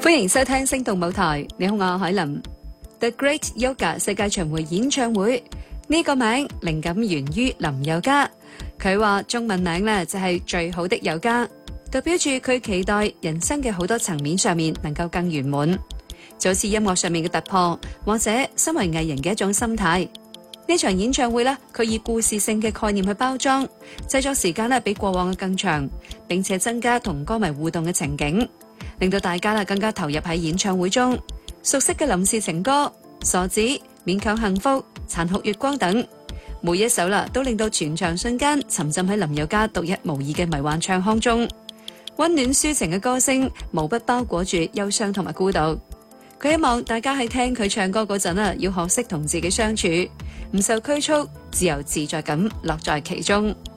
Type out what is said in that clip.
歡迎收聽星動舞台，你好，我係海琳。The Great Yoga 世界巡迴演唱會呢個名靈感源於林宥嘉，佢話中文名呢就係最好的宥嘉，代表住佢期待人生嘅好多層面上面能夠更圓滿，就好似音樂上面嘅突破，或者身為藝人嘅一種心態。呢場演唱會呢，佢以故事性嘅概念去包裝，製作時間呢比過往嘅更長，並且增加同歌迷互動嘅情景，令到大家呢更加投入喺演唱會中。熟悉嘅林氏情歌、傻子、勉強幸福、殘酷月光等，每一首都令到全場瞬間沉浸喺林宥嘉獨一無二嘅迷幻唱腔中。溫暖抒情嘅歌聲無不包裹住憂傷同埋孤獨。佢希望大家喺聽佢唱歌嗰陣要學識同自己相處，唔受拘束，自由自在咁樂在其中。